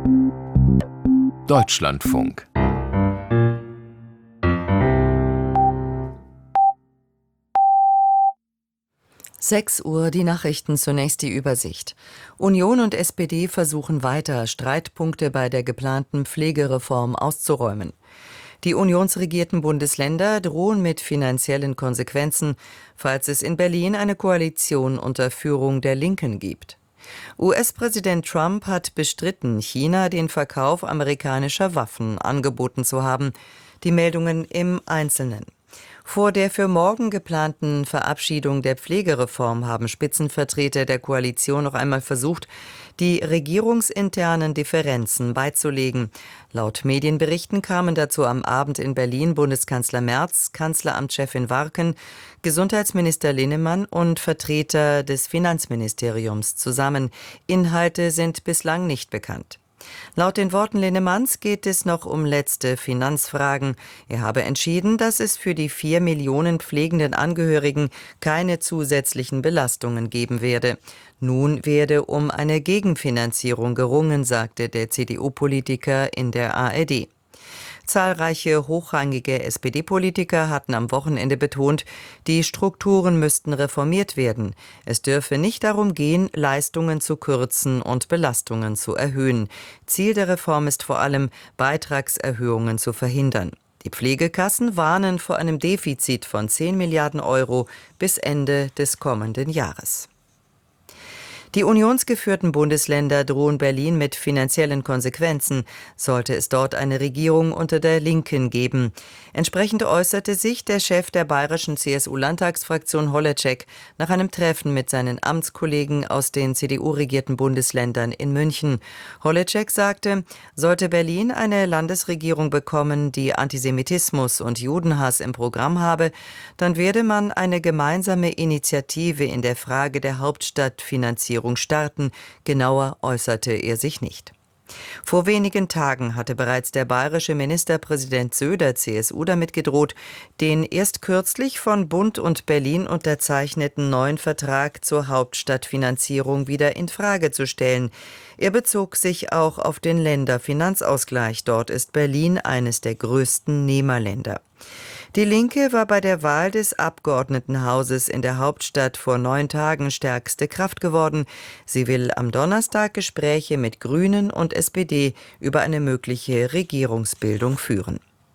Deutschlandfunk. Sechs Uhr, die Nachrichten, zunächst die Übersicht. Union und SPD versuchen weiter, Streitpunkte bei der geplanten Pflegereform auszuräumen. Die unionsregierten Bundesländer drohen mit finanziellen Konsequenzen, falls es in Berlin eine Koalition unter Führung der Linken gibt. US-Präsident Trump hat bestritten, China den Verkauf amerikanischer Waffen angeboten zu haben. Die Meldungen im Einzelnen. Vor der für morgen geplanten Verabschiedung der Pflegereform haben Spitzenvertreter der Koalition noch einmal versucht, die regierungsinternen Differenzen beizulegen. Laut Medienberichten kamen dazu am Abend in Berlin Bundeskanzler Merz, Kanzleramtschefin Warken, Gesundheitsminister Linnemann und Vertreter des Finanzministeriums zusammen. Inhalte sind bislang nicht bekannt. Laut den Worten Linnemanns geht es noch um letzte Finanzfragen. Er habe entschieden, dass es für die 4 Millionen pflegenden Angehörigen keine zusätzlichen Belastungen geben werde. Nun werde um eine Gegenfinanzierung gerungen, sagte der CDU-Politiker in der ARD. Zahlreiche hochrangige SPD-Politiker hatten am Wochenende betont, die Strukturen müssten reformiert werden. Es dürfe nicht darum gehen, Leistungen zu kürzen und Belastungen zu erhöhen. Ziel der Reform ist vor allem, Beitragserhöhungen zu verhindern. Die Pflegekassen warnen vor einem Defizit von 10 Milliarden Euro bis Ende des kommenden Jahres. Die unionsgeführten Bundesländer drohen Berlin mit finanziellen Konsequenzen, sollte es dort eine Regierung unter der Linken geben. Entsprechend äußerte sich der Chef der bayerischen CSU-Landtagsfraktion Holleczek nach einem Treffen mit seinen Amtskollegen aus den CDU-regierten Bundesländern in München. Holleczek sagte, sollte Berlin eine Landesregierung bekommen, die Antisemitismus und Judenhass im Programm habe, dann werde man eine gemeinsame Initiative in der Frage der Hauptstadtfinanzierung starten. Genauer äußerte er sich nicht. Vor wenigen Tagen hatte bereits der bayerische Ministerpräsident Söder, CSU, damit gedroht, den erst kürzlich von Bund und Berlin unterzeichneten neuen Vertrag zur Hauptstadtfinanzierung wieder in Frage zu stellen. Er bezog sich auch auf den Länderfinanzausgleich. Dort ist Berlin eines der größten Nehmerländer. Die Linke war bei der Wahl des Abgeordnetenhauses in der Hauptstadt vor 9 Tagen stärkste Kraft geworden. Sie will am Donnerstag Gespräche mit Grünen und SPD über eine mögliche Regierungsbildung führen.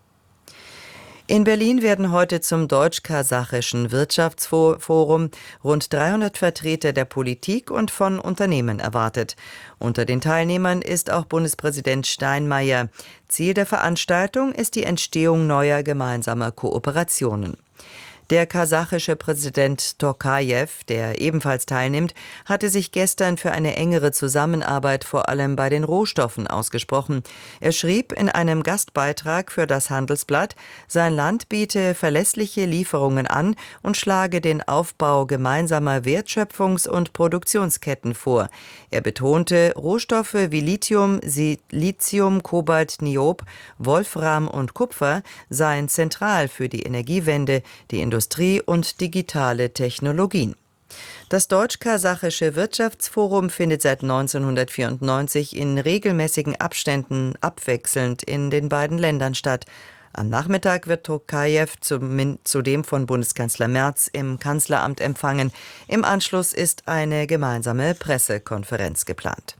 In Berlin werden heute zum deutsch-kasachischen Wirtschaftsforum rund 300 Vertreter der Politik und von Unternehmen erwartet. Unter den Teilnehmern ist auch Bundespräsident Steinmeier. Ziel der Veranstaltung ist die Entstehung neuer gemeinsamer Kooperationen. Der kasachische Präsident Tokajew, der ebenfalls teilnimmt, hatte sich gestern für eine engere Zusammenarbeit vor allem bei den Rohstoffen ausgesprochen. Er schrieb in einem Gastbeitrag für das Handelsblatt, sein Land biete verlässliche Lieferungen an und schlage den Aufbau gemeinsamer Wertschöpfungs- und Produktionsketten vor. Er betonte, Rohstoffe wie Lithium, Kobalt, Niob, Wolfram und Kupfer seien zentral für die Energiewende, die Industrie und digitale Technologien. Das deutsch-kasachische Wirtschaftsforum findet seit 1994 in regelmäßigen Abständen abwechselnd in den beiden Ländern statt. Am Nachmittag wird Tokajew zudem von Bundeskanzler Merz im Kanzleramt empfangen. Im Anschluss ist eine gemeinsame Pressekonferenz geplant.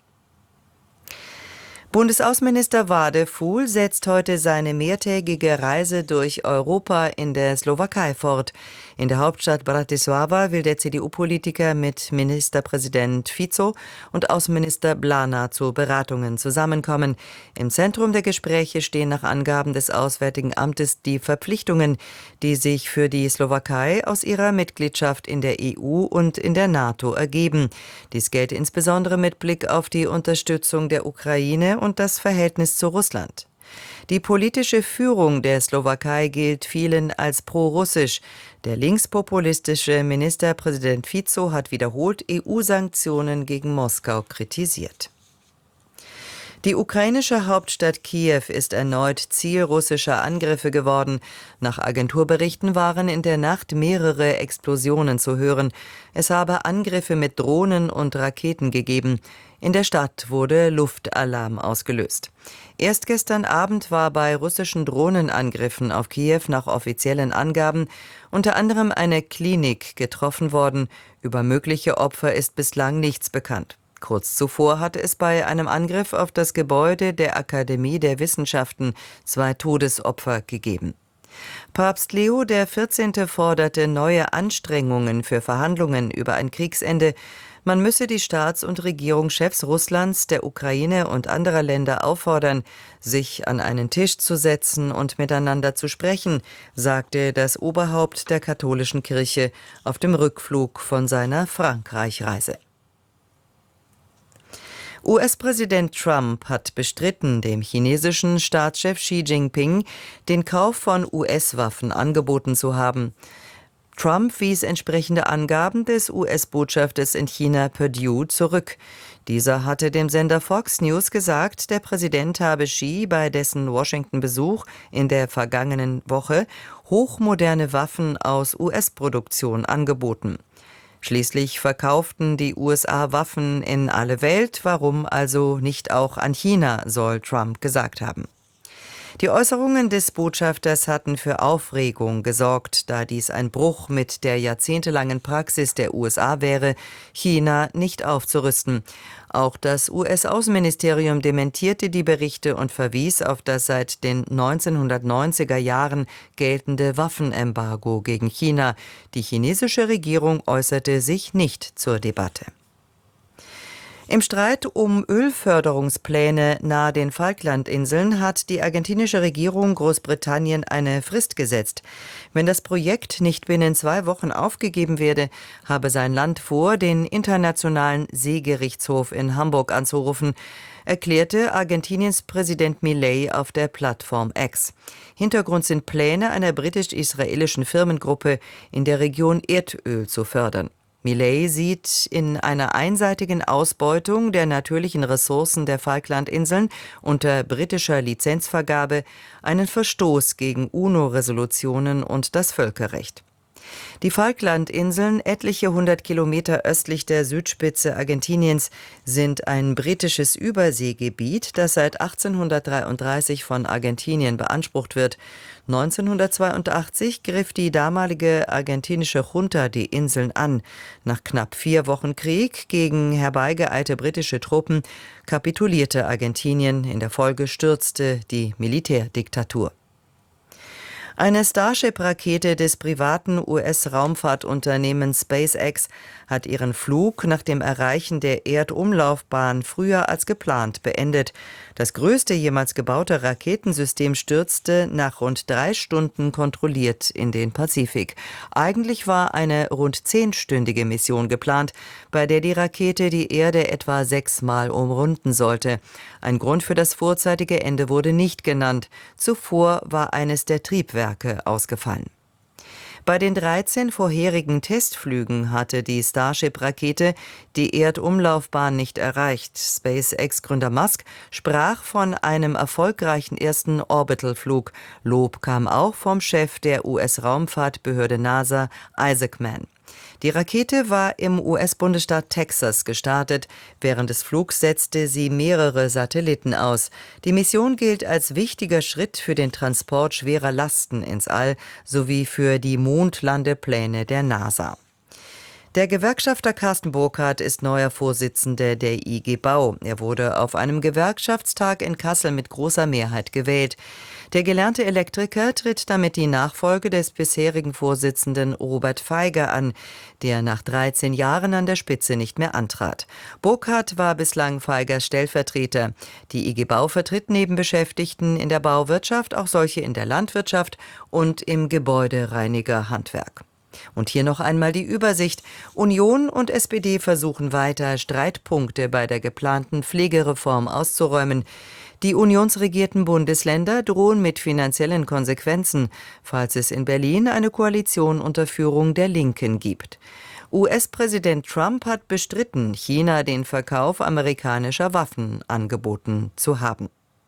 Bundesaußenminister Wadefuhl setzt heute seine mehrtägige Reise durch Europa in der Slowakei fort. In der Hauptstadt Bratislava will der CDU-Politiker mit Ministerpräsident Fico und Außenminister Blana zu Beratungen zusammenkommen. Im Zentrum der Gespräche stehen nach Angaben des Auswärtigen Amtes die Verpflichtungen, die sich für die Slowakei aus ihrer Mitgliedschaft in der EU und in der NATO ergeben. Dies gelte insbesondere mit Blick auf die Unterstützung der Ukraine und das Verhältnis zu Russland. Die politische Führung der Slowakei gilt vielen als pro-russisch. Der linkspopulistische Ministerpräsident Fico hat wiederholt EU-Sanktionen gegen Moskau kritisiert. Die ukrainische Hauptstadt Kiew ist erneut Ziel russischer Angriffe geworden. Nach Agenturberichten waren in der Nacht mehrere Explosionen zu hören. Es habe Angriffe mit Drohnen und Raketen gegeben. In der Stadt wurde Luftalarm ausgelöst. Erst gestern Abend war bei russischen Drohnenangriffen auf Kiew nach offiziellen Angaben unter anderem eine Klinik getroffen worden. Über mögliche Opfer ist bislang nichts bekannt. Kurz zuvor hatte es bei einem Angriff auf das Gebäude der Akademie der Wissenschaften 2 Todesopfer gegeben. Papst Leo XIV. Forderte neue Anstrengungen für Verhandlungen über ein Kriegsende. Man müsse die Staats- und Regierungschefs Russlands, der Ukraine und anderer Länder auffordern, sich an einen Tisch zu setzen und miteinander zu sprechen, sagte das Oberhaupt der katholischen Kirche auf dem Rückflug von seiner Frankreich-Reise. US-Präsident Trump hat bestritten, dem chinesischen Staatschef Xi Jinping den Kauf von US-Waffen angeboten zu haben. Trump wies entsprechende Angaben des US-Botschafters in China Perdue zurück. Dieser hatte dem Sender Fox News gesagt, der Präsident habe Xi bei dessen Washington-Besuch in der vergangenen Woche hochmoderne Waffen aus US-Produktion angeboten. Schließlich verkauften die USA Waffen in alle Welt, warum also nicht auch an China, soll Trump gesagt haben. Die Äußerungen des Botschafters hatten für Aufregung gesorgt, da dies ein Bruch mit der jahrzehntelangen Praxis der USA wäre, China nicht aufzurüsten. Auch das US-Außenministerium dementierte die Berichte und verwies auf das seit den 1990er Jahren geltende Waffenembargo gegen China. Die chinesische Regierung äußerte sich nicht zur Debatte. Im Streit um Ölförderungspläne nahe den Falklandinseln hat die argentinische Regierung Großbritannien eine Frist gesetzt. Wenn das Projekt nicht binnen 2 Wochen aufgegeben werde, habe sein Land vor, den Internationalen Seegerichtshof in Hamburg anzurufen, erklärte Argentiniens Präsident Milei auf der Plattform X. Hintergrund sind Pläne einer britisch-israelischen Firmengruppe, in der Region Erdöl zu fördern. Milei sieht in einer einseitigen Ausbeutung der natürlichen Ressourcen der Falklandinseln unter britischer Lizenzvergabe einen Verstoß gegen UNO-Resolutionen und das Völkerrecht. Die Falklandinseln, etliche 100 Kilometer östlich der Südspitze Argentiniens, sind ein britisches Überseegebiet, das seit 1833 von Argentinien beansprucht wird. 1982 griff die damalige argentinische Junta die Inseln an. Nach knapp 4 Wochen Krieg gegen herbeigeeilte britische Truppen kapitulierte Argentinien. In der Folge stürzte die Militärdiktatur. Eine Starship-Rakete des privaten US-Raumfahrtunternehmens SpaceX hat ihren Flug nach dem Erreichen der Erdumlaufbahn früher als geplant beendet. Das größte jemals gebaute Raketensystem stürzte nach rund 3 Stunden kontrolliert in den Pazifik. Eigentlich war eine rund 10-stündige Mission geplant, bei der die Rakete die Erde etwa 6-mal umrunden sollte. Ein Grund für das vorzeitige Ende wurde nicht genannt. Zuvor war eines der Triebwerke ausgefallen. Bei den 13 vorherigen Testflügen hatte die Starship-Rakete die Erdumlaufbahn nicht erreicht. SpaceX-Gründer Musk sprach von einem erfolgreichen ersten Orbital-Flug. Lob kam auch vom Chef der US-Raumfahrtbehörde NASA, Isaac Mann. Die Rakete war im US-Bundesstaat Texas gestartet. Während des Flugs setzte sie mehrere Satelliten aus. Die Mission gilt als wichtiger Schritt für den Transport schwerer Lasten ins All sowie für die Mondlandepläne der NASA. Der Gewerkschafter Carsten Burkhardt ist neuer Vorsitzender der IG Bau. Er wurde auf einem Gewerkschaftstag in Kassel mit großer Mehrheit gewählt. Der gelernte Elektriker tritt damit die Nachfolge des bisherigen Vorsitzenden Robert Feiger an, der nach 13 Jahren an der Spitze nicht mehr antrat. Burkhardt war bislang Feigers Stellvertreter. Die IG Bau vertritt neben Beschäftigten in der Bauwirtschaft auch solche in der Landwirtschaft und im Gebäudereinigerhandwerk. Und hier noch einmal die Übersicht. Union und SPD versuchen weiter, Streitpunkte bei der geplanten Pflegereform auszuräumen. Die unionsregierten Bundesländer drohen mit finanziellen Konsequenzen, falls es in Berlin eine Koalition unter Führung der Linken gibt. US-Präsident Trump hat bestritten, China den Verkauf amerikanischer Waffen angeboten zu haben.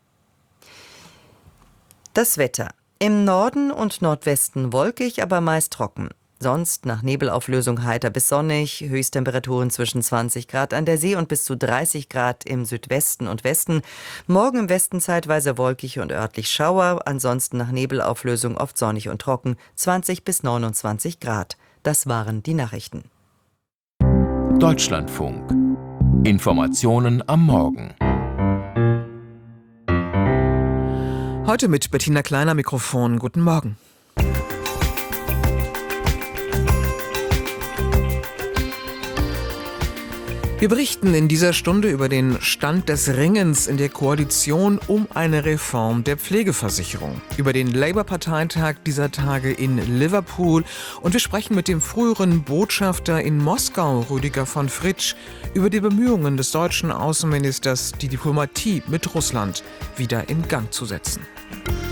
Das Wetter. Im Norden und Nordwesten wolkig, aber meist trocken. Sonst nach Nebelauflösung heiter bis sonnig, Höchsttemperaturen zwischen 20 Grad an der See und bis zu 30 Grad im Südwesten und Westen. Morgen im Westen zeitweise wolkig und örtlich Schauer, ansonsten nach Nebelauflösung oft sonnig und trocken, 20 bis 29 Grad. Das waren die Nachrichten. Deutschlandfunk. Informationen am Morgen. Heute mit Bettina Kleiner Mikrofon. Guten Morgen. Wir berichten in dieser Stunde über den Stand des Ringens in der Koalition um eine Reform der Pflegeversicherung, über den Labour-Parteitag dieser Tage in Liverpool und wir sprechen mit dem früheren Botschafter in Moskau, Rüdiger von Fritsch, über die Bemühungen des deutschen Außenministers, die Diplomatie mit Russland wieder in Gang zu setzen.